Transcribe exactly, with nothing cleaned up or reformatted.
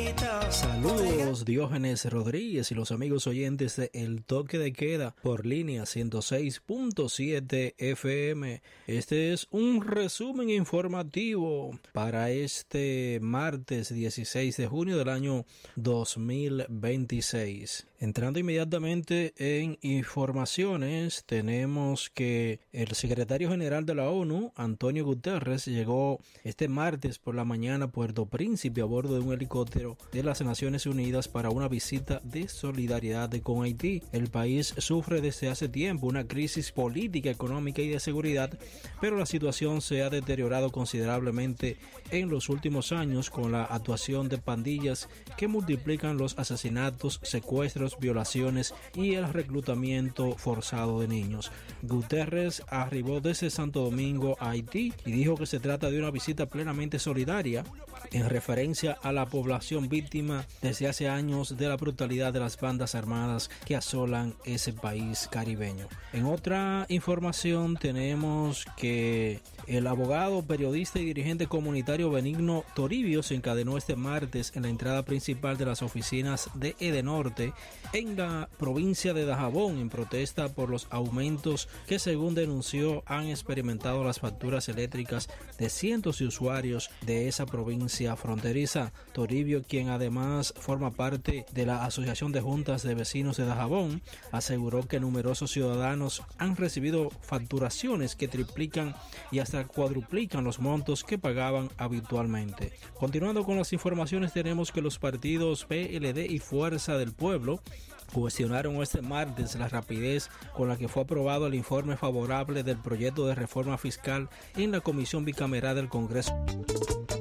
Saludos, Diógenes Rodríguez y los amigos oyentes de El Toque de Queda por línea ciento seis punto siete F M. Este es un resumen informativo para este martes dieciséis de junio del año dos mil veintiséis. Entrando inmediatamente en informaciones, tenemos que el secretario general de la ONU, Antonio Guterres, llegó este martes por la mañana a Puerto Príncipe a bordo de un helicóptero de las Naciones Unidas para una visita de solidaridad con Haití. El país sufre desde hace tiempo una crisis política, económica y de seguridad, pero la situación se ha deteriorado considerablemente en los últimos años con la actuación de pandillas que multiplican los asesinatos, secuestros, violaciones y el reclutamiento forzado de niños. Guterres arribó desde Santo Domingo a Haití y dijo que se trata de una visita plenamente solidaria en referencia a la población víctima desde hace años de la brutalidad de las bandas armadas que asolan ese país caribeño. En otra información tenemos que el abogado, periodista y dirigente comunitario Benigno Toribio se encadenó este martes en la entrada principal de las oficinas de Edenorte en la provincia de Dajabón en protesta por los aumentos que, según denunció, han experimentado las facturas eléctricas de cientos de usuarios de esa provincia fronteriza. Toribio, quien además forma parte de la Asociación de Juntas de Vecinos de Dajabón, aseguró que numerosos ciudadanos han recibido facturaciones que triplican y hasta cuadruplican los montos que pagaban habitualmente. Continuando con las informaciones, tenemos que los partidos P L D y Fuerza del Pueblo cuestionaron este martes la rapidez con la que fue aprobado el informe favorable del proyecto de reforma fiscal en la Comisión Bicameral del Congreso.